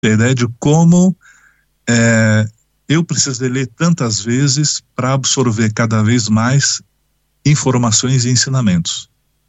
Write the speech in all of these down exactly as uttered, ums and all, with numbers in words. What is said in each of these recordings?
A ideia de como é, eu preciso de ler tantas vezes para absorver cada vez mais informações e ensinamentos.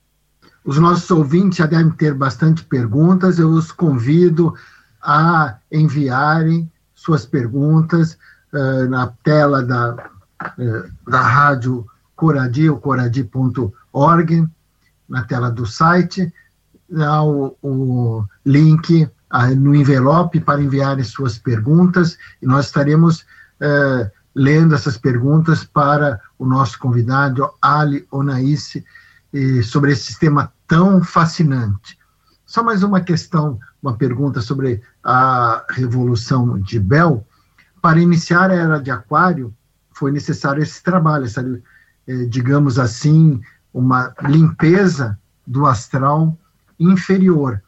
Os nossos ouvintes já devem ter bastante perguntas, eu os convido a enviarem suas perguntas uh, na tela da, uh, da rádio Coradi, ou coradi ponto org, na tela do site, dá o, o link uh, no envelope para enviarem suas perguntas, e nós estaremos uh, lendo essas perguntas para o nosso convidado, Ali Onaíse, e sobre esse tema tão fascinante. Só mais uma questão, uma pergunta sobre a Revolução de Bell. Para iniciar a Era de Aquário, foi necessário esse trabalho, essa, eh, digamos assim, uma limpeza do astral inferior.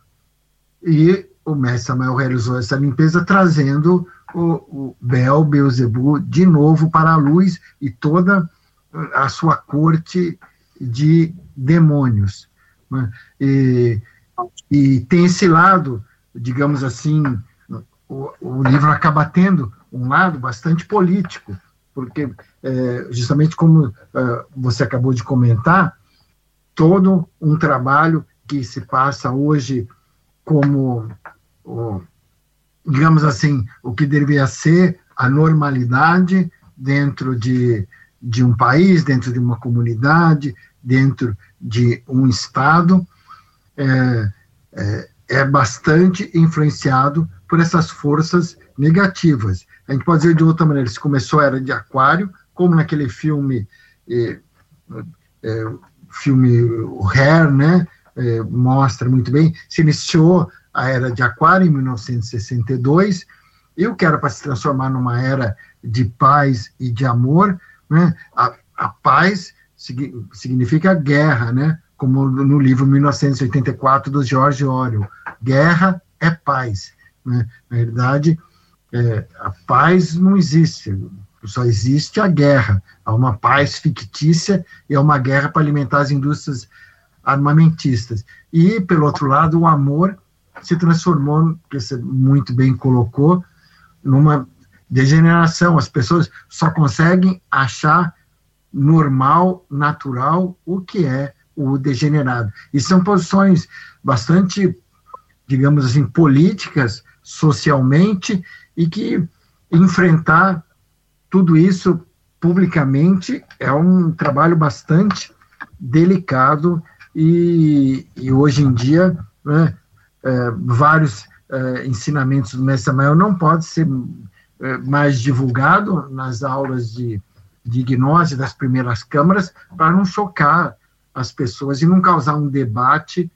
E o mestre Samael realizou essa limpeza trazendo o, o Bel, Beelzebub, de novo para a luz e toda a sua corte de demônios, né? E, e tem esse lado, digamos assim, o, o livro acaba tendo um lado bastante político, porque é, justamente como uh, você acabou de comentar, todo um trabalho que se passa hoje como, o, digamos assim, o que deveria ser a normalidade dentro de, de um país, dentro de uma comunidade, dentro de um Estado, é, é, é bastante influenciado por essas forças negativas. A gente pode dizer de outra maneira, se começou a Era de Aquário, como naquele filme, é, é, filme o Hair, né, é, mostra muito bem, se iniciou a Era de Aquário em mil novecentos e sessenta e dois, e o que era para se transformar numa era de paz e de amor, né, a, a paz significa guerra, né? Como no livro mil novecentos e oitenta e quatro do George Orwell. Guerra é paz, né? Na verdade, é, a paz não existe, só existe a guerra. Há uma paz fictícia e é uma guerra para alimentar as indústrias armamentistas. E, pelo outro lado, o amor se transformou, que você muito bem colocou, numa degeneração. As pessoas só conseguem achar normal, natural, o que é o degenerado. E são posições bastante, digamos assim, políticas, socialmente, e que enfrentar tudo isso publicamente é um trabalho bastante delicado e, e hoje em dia, né, é, vários é, ensinamentos do Mestre Samael não podem ser é, mais divulgados nas aulas de de gnose das primeiras câmaras, para não chocar as pessoas e não causar um debate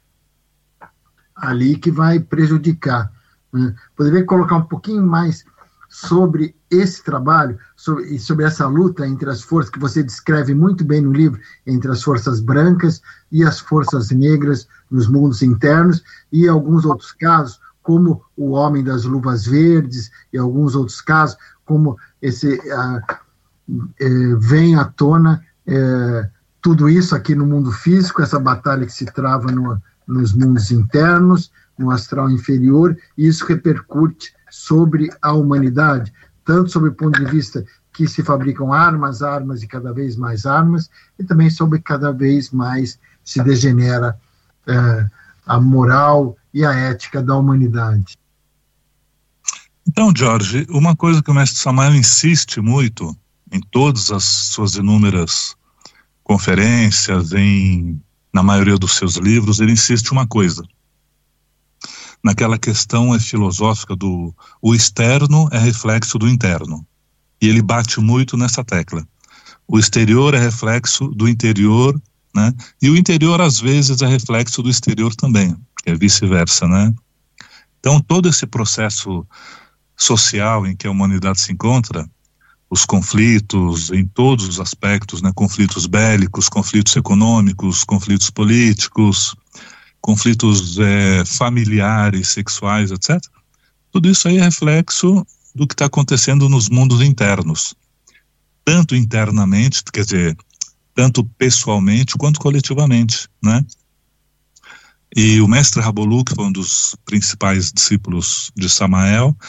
ali que vai prejudicar. Né? Poderia colocar um pouquinho mais sobre esse trabalho sobre, e sobre essa luta entre as forças, que você descreve muito bem no livro, entre as forças brancas e as forças negras nos mundos internos, e alguns outros casos, como o Homem das Luvas Verdes, e alguns outros casos, como esse... Uh, É, vem à tona é, tudo isso aqui no mundo físico, essa batalha que se trava no, nos mundos internos, no astral inferior, e isso repercute sobre a humanidade, tanto sob o ponto de vista que se fabricam armas, armas e cada vez mais armas, e também sobre cada vez mais se degenera é, a moral e a ética da humanidade. Então, Jorge, uma coisa que o Mestre Samael insiste muito em todas as suas inúmeras conferências, em, na maioria dos seus livros, ele insiste uma coisa, naquela questão é filosófica do o externo é reflexo do interno, e ele bate muito nessa tecla. O exterior é reflexo do interior, né? E o interior às vezes é reflexo do exterior também, é vice-versa, né? Então todo esse processo social em que a humanidade se encontra, os conflitos em todos os aspectos, né, conflitos bélicos, conflitos econômicos, conflitos políticos, conflitos é, familiares, sexuais, etcétera. Tudo isso aí é reflexo do que está acontecendo nos mundos internos, tanto internamente, quer dizer, tanto pessoalmente quanto coletivamente, né? E o mestre Rabolu, que foi um dos principais discípulos de Samael,